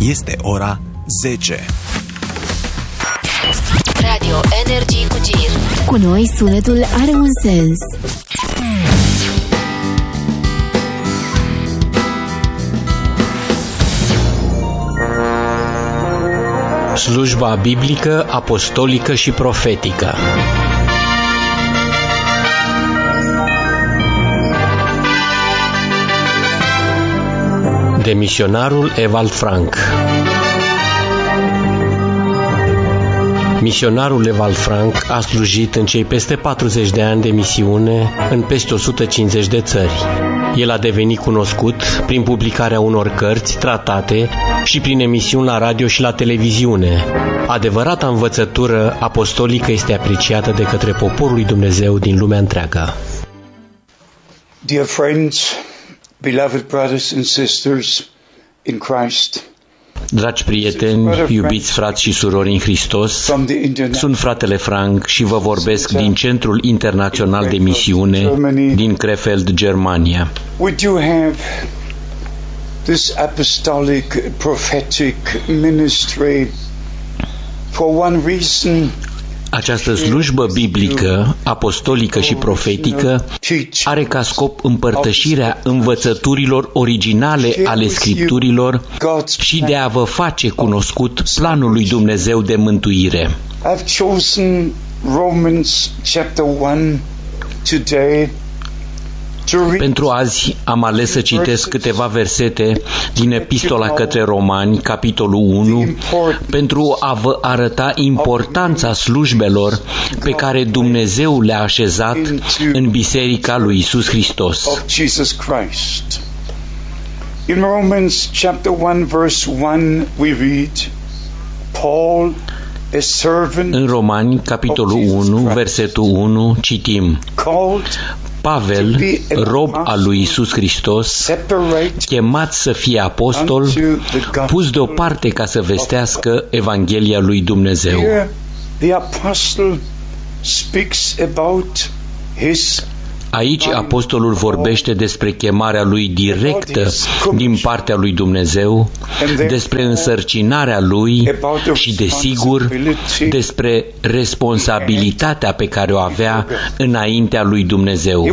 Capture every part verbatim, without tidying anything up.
Este ora zece. Radio Energy cu Gir. Cu noi sunetul are un sens. Slujba biblică, apostolică și profetică. De misionarul Ewald Frank. Misionarul Ewald Frank a slujit în cei peste patruzeci de ani de misiune în peste o sută cincizeci de țări. El a devenit cunoscut prin publicarea unor cărți, tratate și prin emisiuni la radio și la televiziune. Adevărata învățătură apostolică este apreciată de către poporul lui Dumnezeu din lumea întreagă. Dear friends, beloved brothers and sisters in Christ. Dragi prieteni, iubiți frați și surori în Hristos, sunt fratele Frank și vă vorbesc din Centrul Internațional de Misiune din Krefeld, Germania. We do have this apostolic prophetic ministry for one reason. Această slujbă biblică, apostolică și profetică are ca scop împărtășirea învățăturilor originale ale Scripturilor și de a vă face cunoscut planul lui Dumnezeu de mântuire. I've chosen Romans chapter one today. Pentru azi am ales să citesc câteva versete din Epistola către Romani, capitolul unu, pentru a vă arăta importanța slujbelor pe care Dumnezeu le-a așezat în Biserica lui Iisus Hristos. In Romans chapter one verse one we read, Paul, a servant. În Romani, capitolul unu, versetul unu, citim: Pavel, rob al lui Iisus Hristos, chemat să fie apostol, pus deoparte ca să vestească Evanghelia lui Dumnezeu. Aici apostolul vorbește despre chemarea lui directă din partea lui Dumnezeu, despre însărcinarea lui și, desigur, despre responsabilitatea pe care o avea înaintea lui Dumnezeu.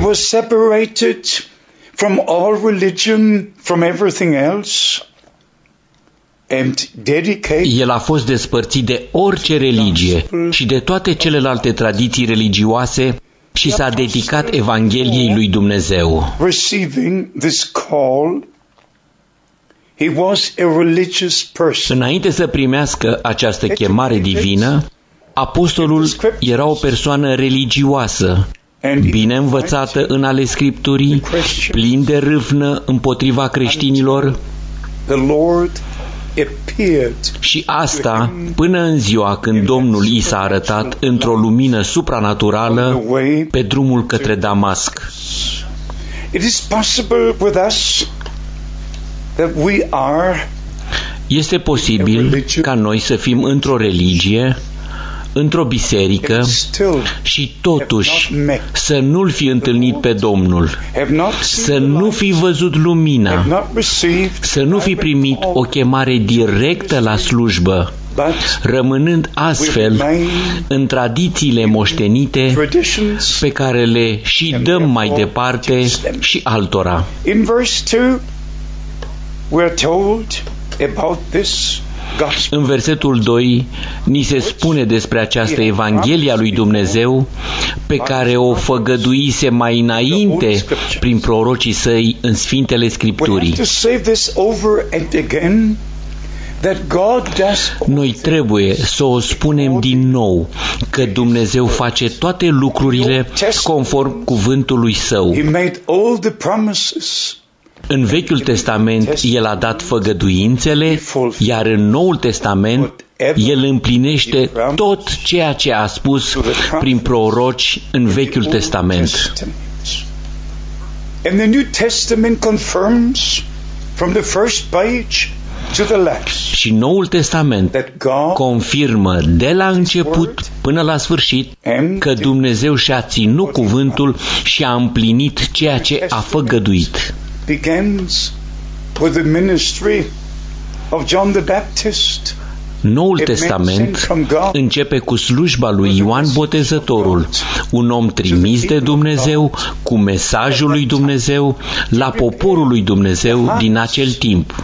El a fost despărțit de orice religie și de toate celelalte tradiții religioase și s-a dedicat Evangheliei lui Dumnezeu. Înainte să primească această chemare divină, apostolul era o persoană religioasă, bine învățată în ale Scripturii, plin de râvnă împotriva creștinilor, și asta până în ziua când Domnul i s-a arătat într-o lumină supranaturală pe drumul către Damasc. Este posibil ca noi să fim într-o religie, într-o biserică și totuși să nu-L fi întâlnit pe Domnul, să nu fi văzut lumina, să nu fi primit o chemare directă la slujbă, rămânând astfel în tradițiile moștenite pe care le și dăm mai departe și altora. În versetul doi ni se spune despre această Evanghelie a lui Dumnezeu pe care o făgăduise mai înainte prin prorocii săi în Sfintele Scripturii. Noi trebuie să o spunem din nou, că Dumnezeu face toate lucrurile conform cuvântului Său. În Vechiul Testament El a dat făgăduințele, iar în Noul Testament El împlinește tot ceea ce a spus prin proroci în Vechiul Testament. Și Noul Testament confirmă de la început până la sfârșit că Dumnezeu și-a ținut cuvântul și a împlinit ceea ce a făgăduit. begins with the ministry of John the Baptist, Noul Testament începe cu slujba lui Ioan Botezătorul, un om trimis de Dumnezeu cu mesajul lui Dumnezeu la poporul lui Dumnezeu din acel timp,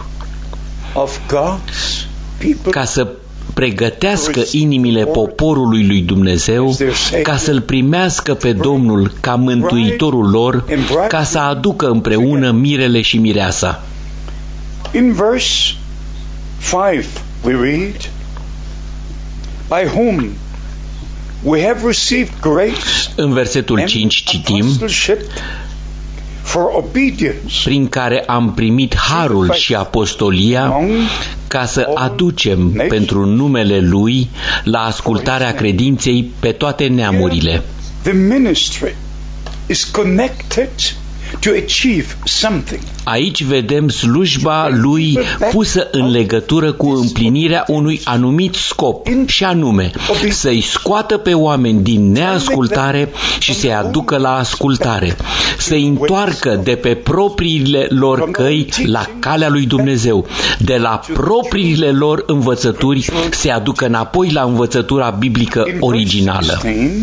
ca să pregătească inimile poporului lui Dumnezeu, ca să-L primească pe Domnul ca mântuitorul lor, ca să aducă împreună mirele și mireasa. In verse five we read, by whom we have received grace. În versetul cinci citim, for obedience, prin care am primit harul și apostolia ca să aducem pentru numele Lui la ascultarea credinței pe toate neamurile. The ministry is connected to achieve something. Aici vedem slujba Lui pusă în legătură cu împlinirea unui anumit scop, și anume să-i scoată pe oameni din neascultare și să-i aducă la ascultare, să-i întoarcă de pe propriile lor căi la calea lui Dumnezeu, de la propriile lor învățături să-i aducă înapoi la învățătura biblică originală.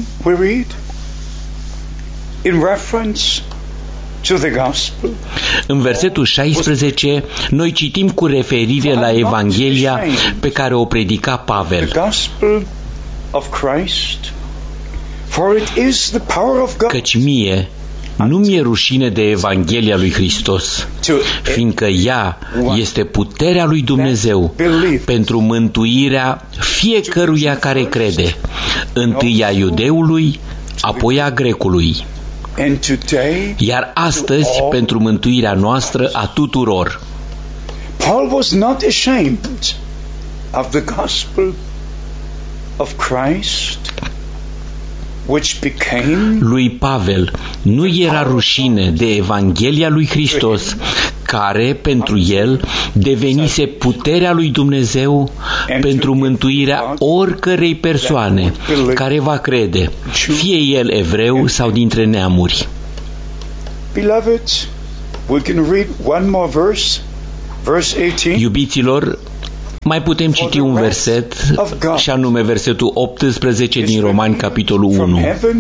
In reference to the gospel, în versetul șaisprezece, noi citim cu referire la Evanghelia pe care o predica Pavel. the gospel of Christ, for it is the power of God Căci mie nu mi-e rușine de Evanghelia lui Hristos, fiindcă ea este puterea lui Dumnezeu pentru mântuirea fiecăruia care crede, întâi a iudeului, apoi a grecului, and today iar astăzi pentru mântuirea noastră a tuturor. Paul was not ashamed of the gospel of Christ, which became Lui Pavel nu era rușine de Evanghelia lui Hristos, care pentru el devenise puterea lui Dumnezeu pentru mântuirea oricărei persoane care va crede, fie el evreu sau dintre neamuri. Beloved, we can read one more verse, verse eighteen. Iubiților, mai putem citi un verset, și anume versetul optsprezece din Romani, capitolul unu.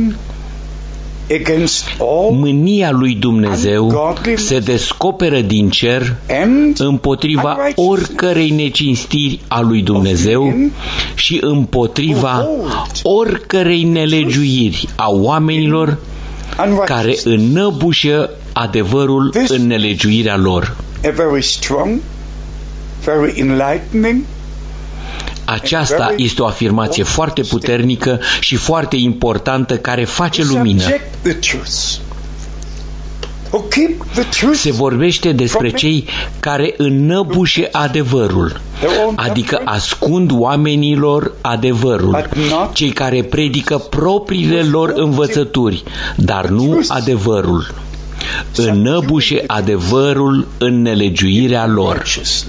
Mânia lui Dumnezeu se descoperă din cer împotriva oricărei necinstiri a lui Dumnezeu și împotriva oricărei nelegiuiri a oamenilor care înnăbușă adevărul în nelegiuirea lor. Very enlightening. Aceasta este o afirmație foarte puternică și foarte importantă care face lumină. Se vorbește despre cei care înnăbușe adevărul, adică ascund oamenilor adevărul, cei care predică propriile lor învățături, dar nu adevărul. Înnăbușe adevărul în nelegiuirea lor.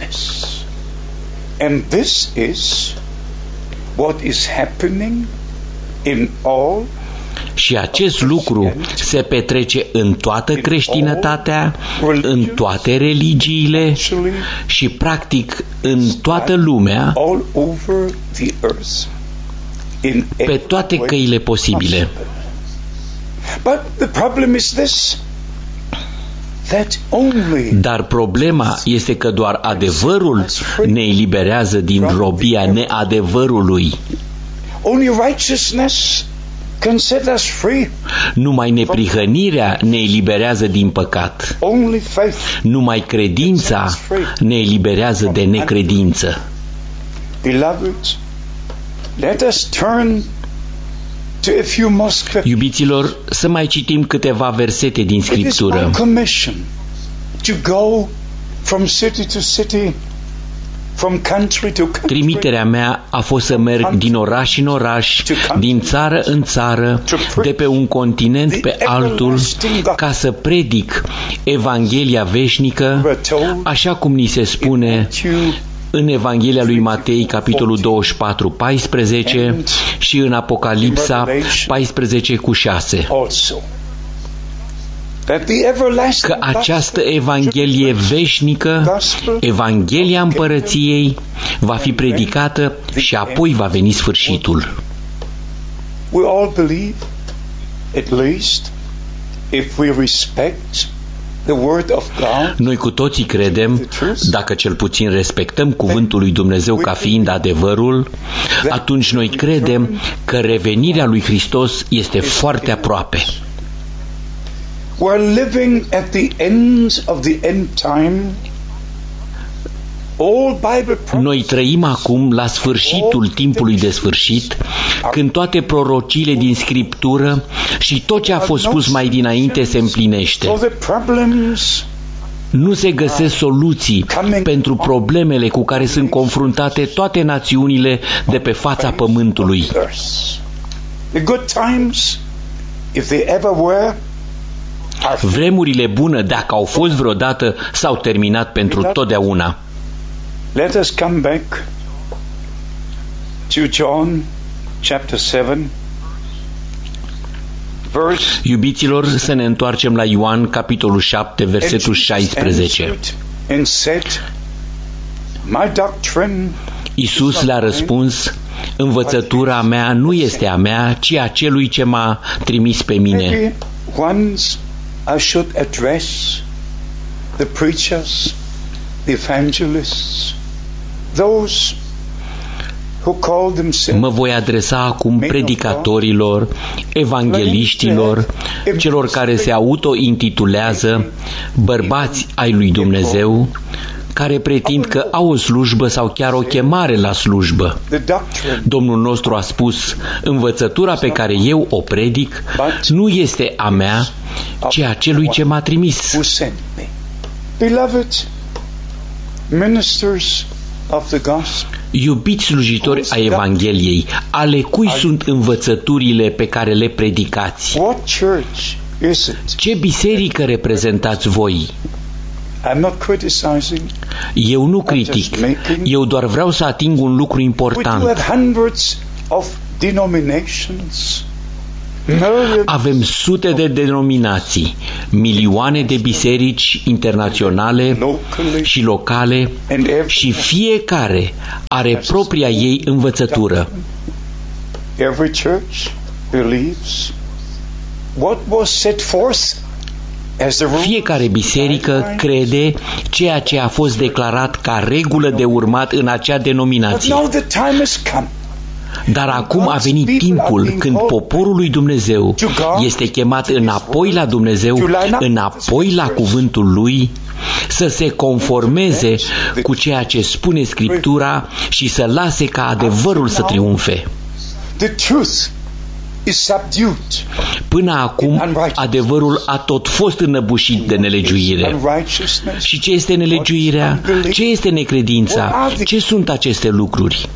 And this is what is happening in all. Și acest lucru se petrece în toată creștinătatea, în toate religiile și practic în toată lumea, pe toate căile posibile. But the problem is this. Dar problema este că doar adevărul ne eliberează din robia neadevărului. Numai neprihănirea ne eliberează din păcat. Numai credința ne eliberează de necredință. Iubiților, să mai citim câteva versete din Scriptură. Trimiterea mea a fost să merg din oraș în oraș, din țară în țară, de pe un continent pe altul, ca să predic Evanghelia veșnică, așa cum ni se spune în Evanghelia lui Matei, capitolul douăzeci și patru, paisprezece și în Apocalipsa paisprezece cu șase. că această Evanghelie veșnică, Evanghelia Împărăției, va fi predicată și apoi va veni sfârșitul. We all believe, at least, if we respect the word of God. Noi cu toții credem, dacă cel puțin respectăm cuvântul lui Dumnezeu ca fiind adevărul, atunci noi credem că revenirea lui Hristos este foarte aproape. We're living at the end of the end time. Noi trăim acum la sfârșitul timpului de sfârșit, când toate prorociile din Scriptură și tot ce a fost spus mai dinainte se împlinește. Nu se găsesc soluții pentru problemele cu care sunt confruntate toate națiunile de pe fața pământului. Vremurile bune, dacă au fost vreodată, s-au terminat pentru totdeauna. Let us come back to John chapter seven. Verse. Iubiților, să ne întoarcem la Ioan capitolul șapte, versetul șaisprezece. Iisus le-a răspuns: învățătura mea nu este a mea, ci a celui ce m-a trimis pe mine. Once I should address the preachers, the evangelists, those who call themselves. Mă voi adresa acum predicatorilor, evangeliștilor, celor care se auto-intitulează bărbați ai lui Dumnezeu, care pretind că au o slujbă sau chiar o chemare la slujbă. Domnul nostru a spus: învățătura pe care eu o predic nu este a mea, ci a celui ce m-a trimis. Iubiți slujitori ai Evangheliei, ale cui sunt învățăturile pe care le predicați? Ce biserică reprezentați voi? Eu nu critic, eu doar vreau să ating un lucru important. Avem sute de denominații, milioane de biserici internaționale și locale și fiecare are propria ei învățătură. Fiecare biserică crede ceea ce a fost declarat ca regulă de urmat în acea denominație. Dar acum a venit timpul când poporul lui Dumnezeu este chemat înapoi la Dumnezeu, înapoi la cuvântul lui, să se conformeze cu ceea ce spune Scriptura și să lase ca adevărul să triumfe. Până acum, adevărul a tot fost înăbușit de nelegiuire. Și ce este nelegiuirea? Ce este necredința? Ce sunt aceste lucruri?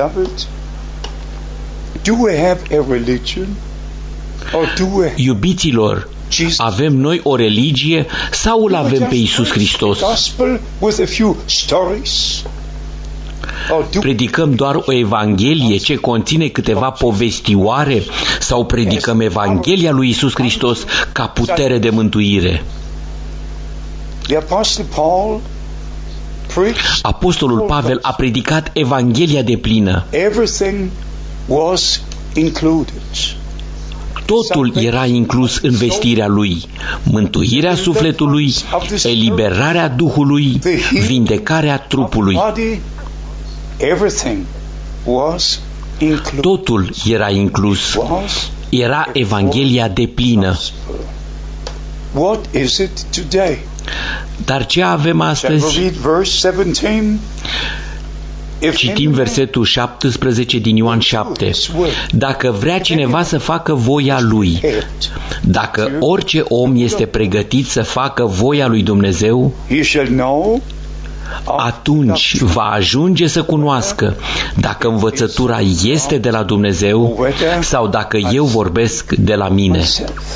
Iubiților, avem noi o religie sau îl avem pe Iisus Hristos? Predicăm doar o Evanghelie ce conține câteva povestioare sau predicăm Evanghelia lui Iisus Hristos ca putere de mântuire? Apostolul Pavel a predicat Evanghelia deplină. Totul era inclus în vestirea lui: mântuirea sufletului, eliberarea Duhului, vindecarea trupului. Totul era inclus. Era Evanghelia deplină. Dar ce avem astăzi? Citim versetul șaptesprezece din Ioan șapte. Dacă vrea cineva să facă voia lui, dacă orice om este pregătit să facă voia lui Dumnezeu, atunci va ajunge să cunoască dacă învățătura este de la Dumnezeu sau dacă eu vorbesc de la mine.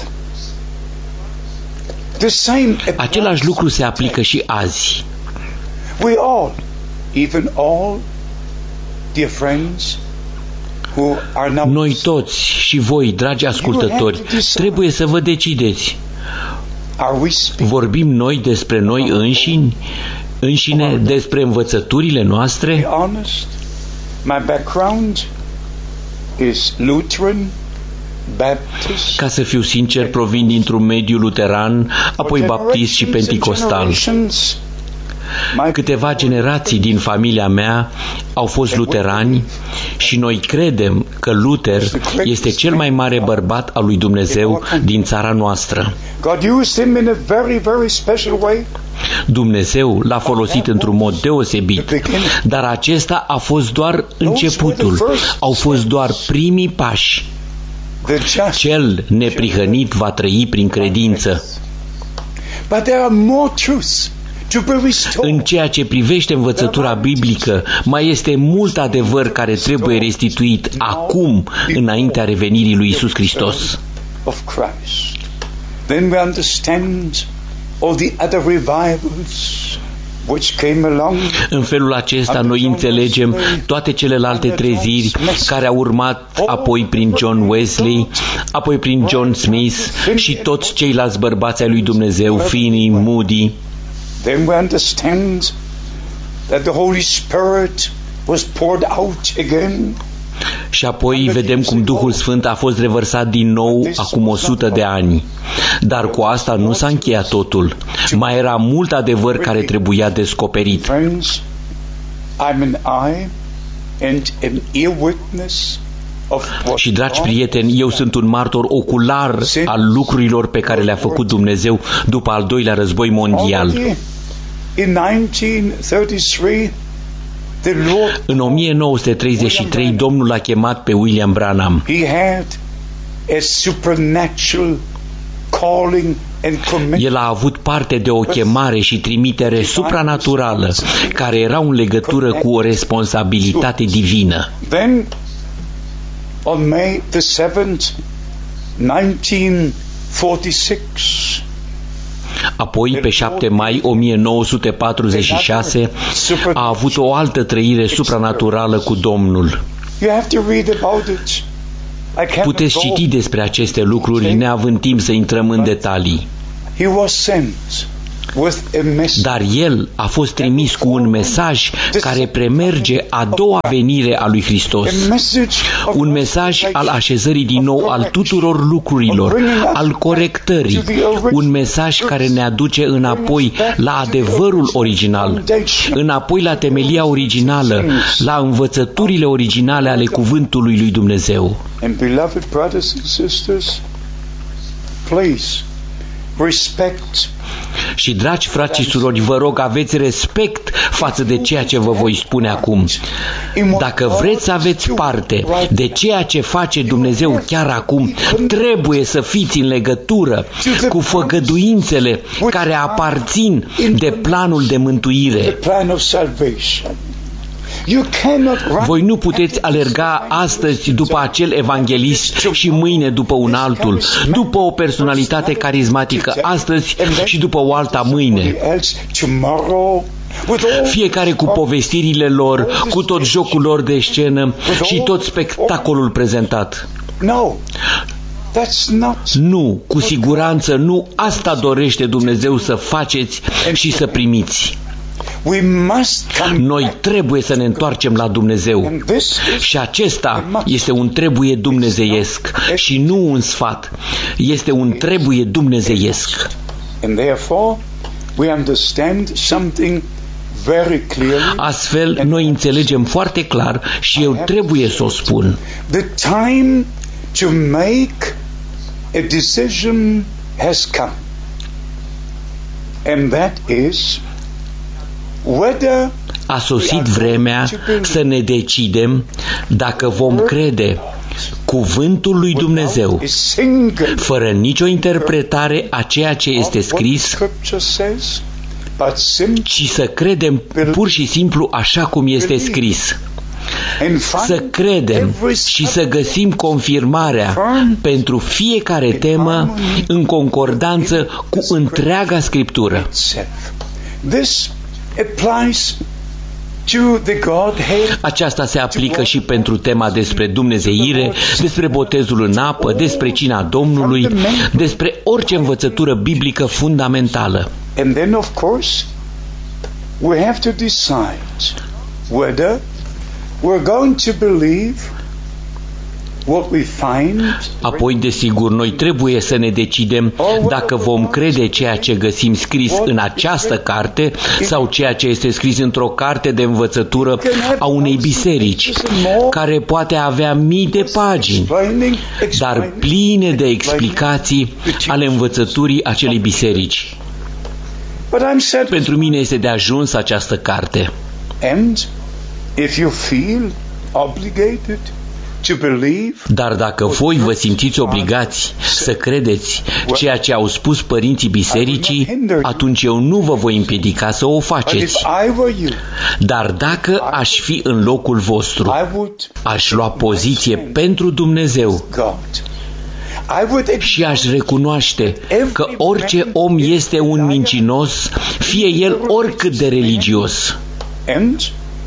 Același lucru se aplică și azi. Noi toți și voi, dragi ascultători, trebuie să vă decideți. Vorbim noi despre noi înșini, înșine, despre învățăturile noastre? Ca să fiu sincer, provin dintr-un mediu luteran, apoi baptist și penticostal. Câteva generații din familia mea au fost luterani și noi credem că Luther este cel mai mare bărbat al lui Dumnezeu din țara noastră. Dumnezeu l-a folosit într-un mod deosebit, dar acesta a fost doar începutul, au fost doar primii pași. Cel neprihănit va trăi prin credință. În ceea ce privește învățătura biblică, mai este mult adevăr care trebuie restituit acum, înaintea revenirii lui Iisus Hristos. În felul acesta noi înțelegem toate celelalte treziri care au urmat apoi prin John Wesley, apoi prin John Smith și toți ceilalți bărbați ai lui Dumnezeu, Finney, Moody. Then we understand that the Holy Spirit was poured out again. Și apoi vedem cum Duhul Sfânt a fost revărsat din nou acum o sută de ani. Dar cu asta nu s-a încheiat totul. Mai era mult adevăr care trebuia descoperit. Friends, I'm an eye and an ear witness. Și, dragi prieteni, eu sunt un martor ocular al lucrurilor pe care le-a făcut Dumnezeu după al doilea război mondial. În o mie nouă sute treizeci și trei, Domnul l-a chemat pe William Branham. El a avut parte de o chemare și trimitere supranaturală, care era în legătură cu o responsabilitate divină. On May the seventh, nineteen forty-six, apoi, pe șapte mai o mie nouă sute patruzeci și șase, a avut o altă trăire supranaturală cu Domnul. Puteți citi despre aceste lucruri neavând timp să intrăm în detalii. Dar el a fost trimis cu un mesaj care premerge a doua venire a lui Hristos. Un mesaj al așezării din nou al tuturor lucrurilor, al corectării. Un mesaj care ne aduce înapoi la adevărul original, înapoi la temelia originală, la învățăturile originale ale cuvântului lui Dumnezeu. Respect. Și, dragi frați și surori, vă rog, aveți respect față de ceea ce vă voi spune acum. Dacă vreți să aveți parte de ceea ce face Dumnezeu chiar acum, trebuie să fiți în legătură cu făgăduințele care aparțin de planul de mântuire. Voi nu puteți alerga astăzi după acel evanghelist și mâine după un altul, după o personalitate carismatică astăzi și după o alta mâine. Fiecare cu povestirile lor, cu tot jocul lor de scenă și tot spectacolul prezentat. Nu, cu siguranță nu asta dorește Dumnezeu să faceți și să primiți. Noi trebuie să ne întoarcem la Dumnezeu și acesta este un trebuie dumnezeiesc și nu un sfat, este un trebuie dumnezeiesc. Astfel, noi înțelegem foarte clar și eu trebuie să o spun. The time to make a decision has come, and that is a sosit vremea să ne decidem dacă vom crede cuvântul lui Dumnezeu fără nicio interpretare a ceea ce este scris, ci să credem pur și simplu așa cum este scris. Să credem și să găsim confirmarea pentru fiecare temă în concordanță cu întreaga Scriptură. Aceasta se aplică și pentru tema despre dumnezeire, despre botezul în apă, despre cina Domnului, despre orice învățătură biblică fundamentală. And then, of course, we have to decide whether we're going to believe what we find. Apoi, desigur, noi trebuie să ne decidem dacă vom crede ceea ce găsim scris în această carte sau ceea ce este scris într-o carte de învățătură a unei biserici, care poate avea mii de pagini, dar pline de explicații ale învățăturii acelei biserici. Pentru mine este de ajuns această carte. And if you feel obligated to believe, dar dacă voi vă simțiți obligați să credeți ceea ce au spus părinții bisericii, atunci eu nu vă voi împiedica să o faceți. Dar dacă aș fi în locul vostru, aș lua poziție pentru Dumnezeu și aș recunoaște că orice om este un mincinos, fie el oricât de religios. And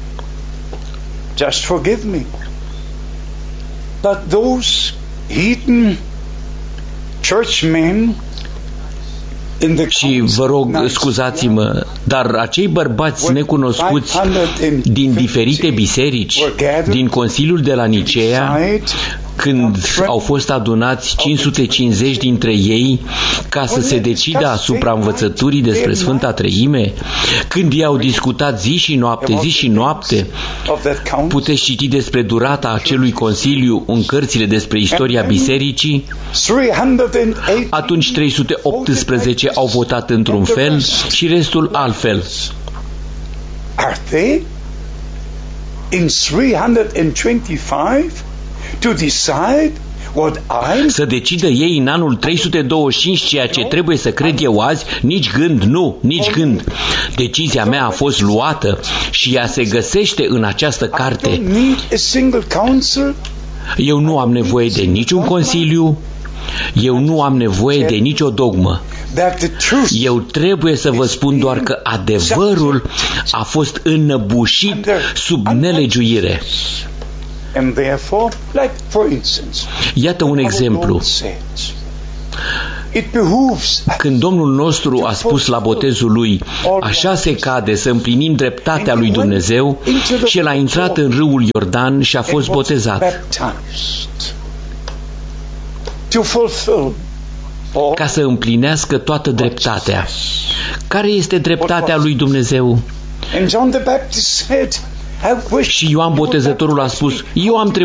just forgive me, but those heathen churchmen in the și vă rog, scuzați-mă, dar acei bărbați necunoscuți din diferite biserici, din Consiliul de la Nicea, când au fost adunați cinci sute cincizeci dintre ei ca să se decidă asupra învățăturii despre Sfânta Treime, când i-au discutat zi și noapte, zi și noapte, puteți citi despre durata acelui consiliu în cărțile despre istoria bisericii, atunci trei sute optsprezece au votat într-un fel și restul altfel. Are they in three hundred twenty-five to decide what I... Să decidă ei în anul trei sute douăzeci și cinci ceea ce trebuie să cred eu azi? Nici gând, nu, nici gând. Decizia mea a fost luată și ea se găsește în această carte. Eu nu am nevoie de niciun consiliu, eu nu am nevoie de nicio dogmă. Eu trebuie să vă spun doar că adevărul a fost înăbușit sub nelegiuire. Iată un exemplu. Când Domnul nostru a spus la botezul lui, așa se cade să împlinim dreptatea lui Dumnezeu, și el a intrat în râul Iordan și a fost botezat ca să împlinească toată dreptatea. Care este dreptatea lui Dumnezeu? Și Ioan Botezătorul a spus, eu am